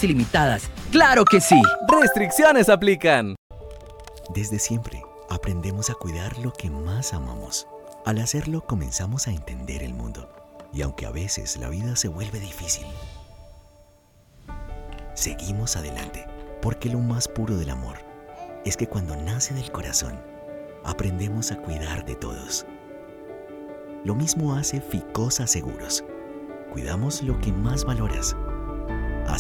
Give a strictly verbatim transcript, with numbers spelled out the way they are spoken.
baterías ilimitadas. ¡Claro que sí! ¡Restricciones aplican! Desde siempre, aprendemos a cuidar lo que más amamos. Al hacerlo, comenzamos a entender el mundo. Y aunque a veces la vida se vuelve difícil, seguimos adelante, porque lo más puro del amor es que cuando nace del corazón, aprendemos a cuidar de todos. Lo mismo hace Ficosa Seguros. Cuidamos lo que más valoras